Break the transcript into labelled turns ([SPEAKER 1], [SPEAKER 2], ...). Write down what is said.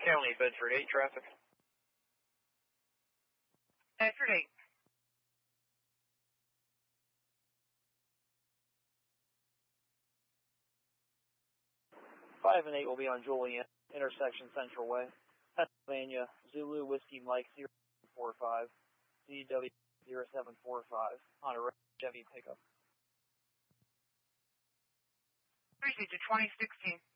[SPEAKER 1] County, Bedford 8 traffic.
[SPEAKER 2] Bedford 8.
[SPEAKER 3] Five and 8 will be on Julian, intersection Central Way, Pennsylvania, Zulu Whiskey Mike 045, ZW 0745 on a red Chevy pickup.
[SPEAKER 2] 3 to 2016.